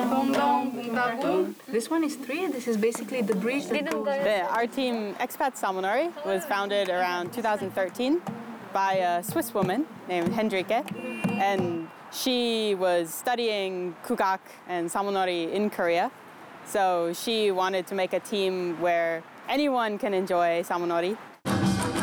This one is 3. This is basically the bridge that goes... Our team, Expat Salmonori, was founded around 2013 by a Swiss woman named Hendrike. And she was studying kugak and salmonori in Korea. So she wanted to make a team where anyone can enjoy salmonori.